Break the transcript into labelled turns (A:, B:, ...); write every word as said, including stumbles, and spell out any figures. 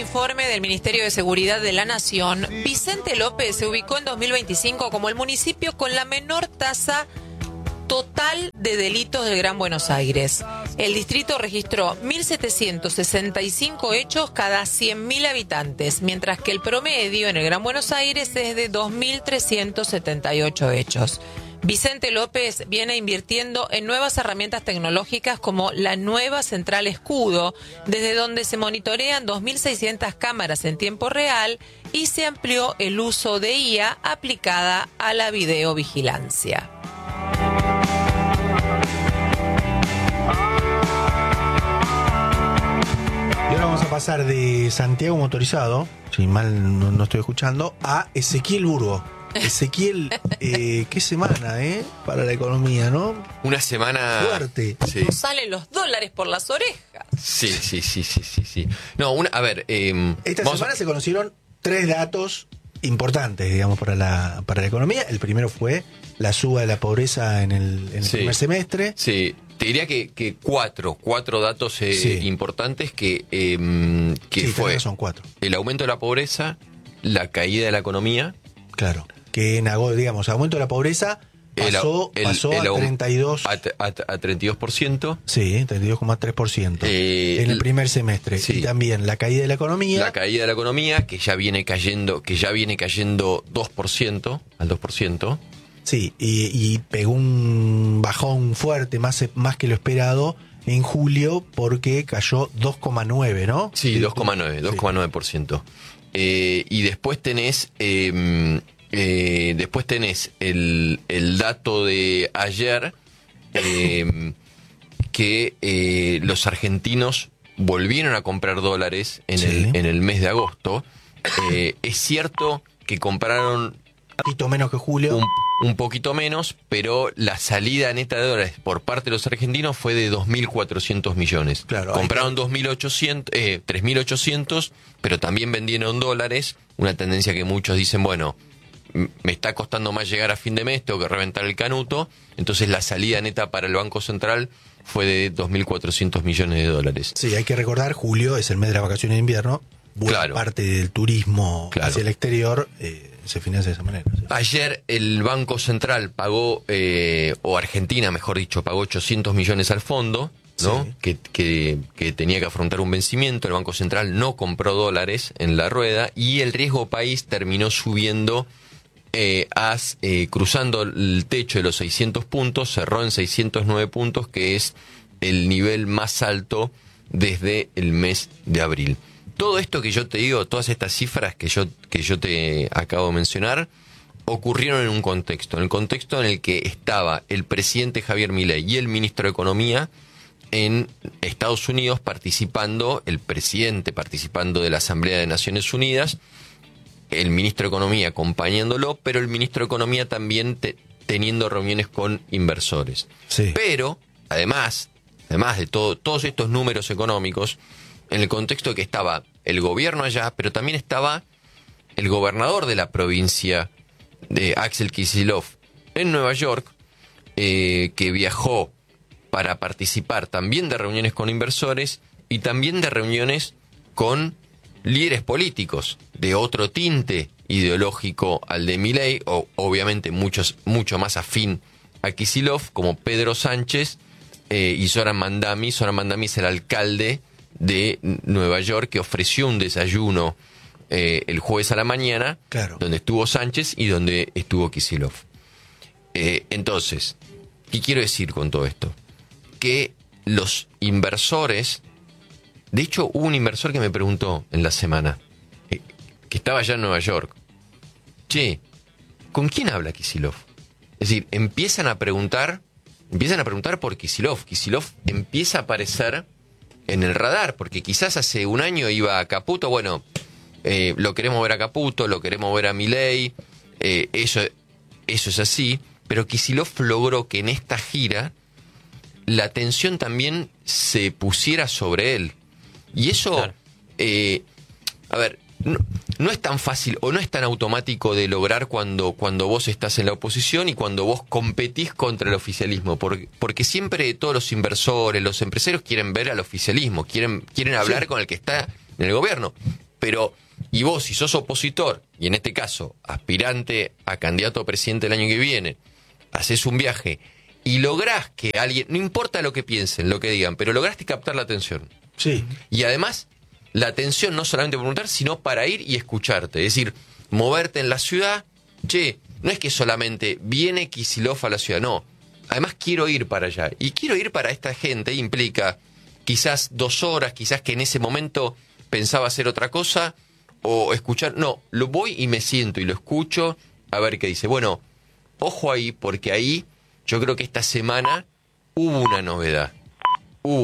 A: informe del Ministerio de Seguridad de la Nación, Vicente López se ubicó en dos mil veinticinco como el municipio con la menor tasa total de delitos del Gran Buenos Aires. El distrito registró mil setecientos sesenta y cinco hechos cada cien mil habitantes, mientras que el promedio en el Gran Buenos Aires es de dos mil trescientos setenta y ocho hechos. Vicente López viene invirtiendo en nuevas herramientas tecnológicas como la nueva central Escudo, desde donde se monitorean dos mil seiscientas cámaras en tiempo real y se amplió el uso de I A aplicada a la videovigilancia.
B: Y ahora vamos a pasar de Santiago Motorizado, si mal no, no estoy escuchando, a Ezequiel Burgo. Ezequiel, eh, qué semana, ¿eh? Para la economía, ¿no?
C: Una semana
B: fuerte.
C: Sí.
A: Nos salen los dólares por las orejas.
C: Sí, sí, sí, sí, sí, sí. No, una, a ver. Eh,
B: Esta semana a... se conocieron tres datos importantes, digamos, para la para la economía. El primero fue la suba de la pobreza en el, en el
C: sí.
B: primer semestre.
C: Sí. Te diría que, que cuatro, cuatro datos eh, sí. importantes que, eh, que
B: sí,
C: fue
B: son cuatro.
C: El aumento de la pobreza, la caída de la economía.
B: Claro. Que en agosto, digamos, aumento de la pobreza pasó,
C: el, el,
B: pasó
C: el,
B: a treinta y dos
C: a, a, a treinta y dos por ciento.
B: Sí, treinta y dos coma tres por ciento
C: eh,
B: en el primer semestre.
C: Sí.
B: Y también la caída de la economía.
C: La caída de la economía, que ya viene cayendo, que ya viene cayendo dos por ciento, al dos por ciento.
B: Sí, y, y pegó un bajón fuerte, más, más que lo esperado, en julio, porque cayó dos coma nueve, ¿no?
C: Sí, dos coma nueve, dos coma nueve por ciento. Eh, y después tenés... Eh, Eh, después tenés el, el dato de ayer eh, que eh, los argentinos volvieron a comprar dólares en, sí. el, en el mes de agosto. Eh, es cierto que compraron
B: un poquito menos que julio.
C: Un, un poquito menos, pero la salida neta de dólares por parte de los argentinos fue de dos mil cuatrocientos millones.
B: Claro,
C: compraron dos mil ochocientos, eh, tres mil ochocientos, pero también vendieron dólares. Una tendencia que muchos dicen, bueno, me está costando más llegar a fin de mes, tengo que reventar el canuto. Entonces la salida neta para el Banco Central fue de dos mil cuatrocientos millones de dólares.
B: Sí, hay que recordar, julio es el mes de las vacaciones de invierno. Buena
C: claro.
B: parte del turismo claro. hacia el exterior eh, se financia de esa manera. ¿Sí?
C: Ayer el Banco Central pagó, eh, o Argentina mejor dicho, pagó ochocientos millones al fondo, ¿no? Sí. Que, que, que tenía que afrontar un vencimiento. El Banco Central no compró dólares en la rueda y el riesgo país terminó subiendo Eh, as, eh, cruzando el techo de los seiscientos puntos, cerró en seiscientos nueve puntos, que es el nivel más alto desde el mes de abril. Todo esto que yo te digo, todas estas cifras que yo, que yo te acabo de mencionar, ocurrieron en un contexto, en el contexto en el que estaba el presidente Javier Milei y el ministro de Economía en Estados Unidos participando, el presidente participando de la Asamblea de Naciones Unidas, el ministro de Economía acompañándolo, pero el ministro de Economía también te, teniendo reuniones con inversores.
B: Sí.
C: Pero, además, además de todo, todos estos números económicos, en el contexto de que estaba el gobierno allá, pero también estaba el gobernador de la provincia de Axel Kicillof en Nueva York, eh, que viajó para participar también de reuniones con inversores y también de reuniones con líderes políticos de otro tinte ideológico al de Milei, o obviamente muchos, mucho más afín a Kicillof, como Pedro Sánchez eh, y Zoran Mandami. Zoran Mandami es el alcalde de Nueva York, que ofreció un desayuno eh, el jueves a la mañana,
B: claro.
C: donde estuvo Sánchez y donde estuvo Kicillof. Eh, entonces, ¿qué quiero decir con todo esto? Que los inversores... De hecho, hubo un inversor que me preguntó en la semana, eh, que estaba allá en Nueva York, che, ¿con quién habla Kicillof? Es decir, empiezan a preguntar, empiezan a preguntar por Kicillof. Kicillof empieza a aparecer en el radar, porque quizás hace un año iba a Caputo, bueno, eh, lo queremos ver a Caputo, lo queremos ver a Milei, eh, eso, eso es así, pero Kicillof logró que en esta gira la atención también se pusiera sobre él. Y eso, claro. eh, a ver, no, no es tan fácil o no es tan automático de lograr cuando, cuando vos estás en la oposición y cuando vos competís contra el oficialismo, porque, porque siempre todos los inversores, los empresarios quieren ver al oficialismo, quieren, quieren hablar sí. con el que está en el gobierno. Pero, y vos, si sos opositor, y en este caso, aspirante a candidato a presidente el año que viene, haces un viaje y lográs que alguien, no importa lo que piensen, lo que digan, pero lograste captar la atención.
B: Sí.
C: Y además, la atención no solamente para preguntar, sino para ir y escucharte. Es decir, moverte en la ciudad. Che, no es que solamente viene Kicillof a la ciudad, no. Además quiero ir para allá. Y quiero ir para esta gente implica quizás dos horas, quizás que en ese momento pensaba hacer otra cosa, o escuchar. No, lo voy y me siento y lo escucho a ver qué dice. Bueno, ojo ahí, porque ahí yo creo que esta semana hubo una novedad.